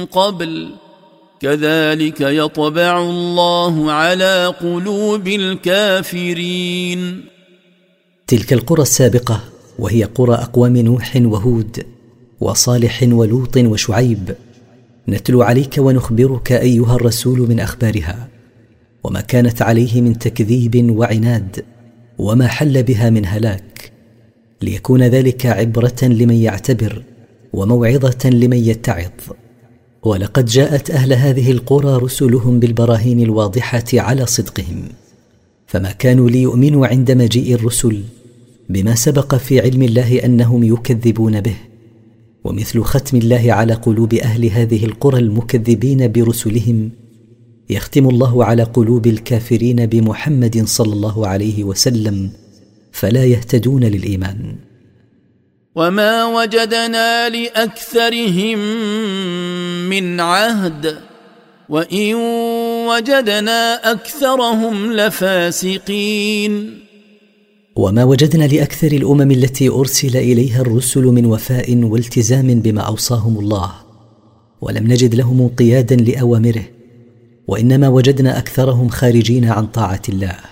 قبل كذلك يطبع الله على قلوب الكافرين. تلك القرى السابقة وهي قرى أقوام نوح وهود وصالح ولوط وشعيب نتلو عليك ونخبرك أيها الرسول من أخبارها وما كانت عليه من تكذيب وعناد وما حل بها من هلاك، ليكون ذلك عبرة لمن يعتبر وموعظة لمن يتعظ. ولقد جاءت أهل هذه القرى رسلهم بالبراهين الواضحة على صدقهم، فما كانوا ليؤمنوا عند مجيء الرسل بما سبق في علم الله أنهم يكذبون به، ومثل ختم الله على قلوب أهل هذه القرى المكذبين برسلهم يختم الله على قلوب الكافرين بمحمد صلى الله عليه وسلم فلا يهتدون للإيمان. وما وجدنا لأكثرهم من عهد وإن وجدنا أكثرهم لفاسقين. وما وجدنا لأكثر الأمم التي أرسل إليها الرسل من وفاء والتزام بما أوصاهم الله، ولم نجد لهم انقيادا لأوامره، وإنما وجدنا أكثرهم خارجين عن طاعة الله.